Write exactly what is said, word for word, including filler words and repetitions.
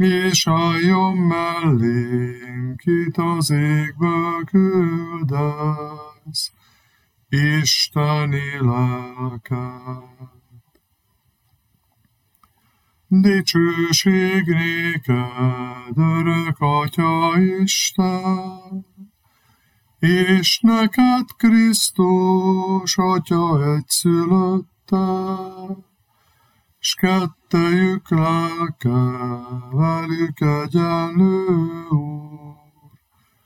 és álljon mellénk, itt az égből küldesz, Isteni lelket. Dicsőség néked, örök Atya Isten, és neked Krisztus, Atya egyszülötte, s kettejük lelke velük egyenlő